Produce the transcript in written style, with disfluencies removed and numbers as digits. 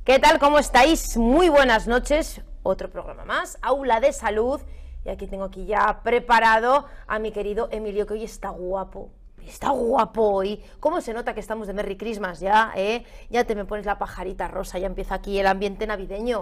¿Qué tal? ¿Cómo estáis? Muy buenas noches. Otro programa más, Aula de Salud. Y aquí tengo ya preparado a mi querido Emilio, que hoy está guapo. Está guapo hoy. ¿Cómo se nota que estamos de Merry Christmas ya, Ya te me pones la pajarita rosa, ya empieza aquí el ambiente navideño.